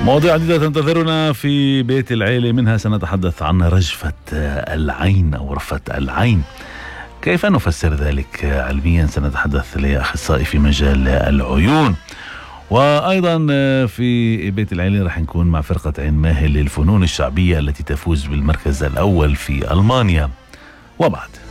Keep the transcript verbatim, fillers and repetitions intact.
مواضيع عديدة تنتظرنا في بيت العيلة، منها سنتحدث عن رجفة العين أو رفة العين، كيف نفسر ذلك علميا؟ سنتحدث لأخصائي في مجال العيون. وأيضا في بيت العيلة رح نكون مع فرقة عين ماهل للفنون الشعبية التي تفوز بالمركز الأول في ألمانيا. وبعد